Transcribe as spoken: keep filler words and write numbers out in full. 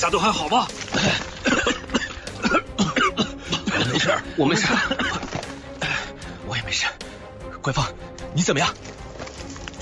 家都还好吗？ 没事，我没事，我也没事。官方，你怎么样？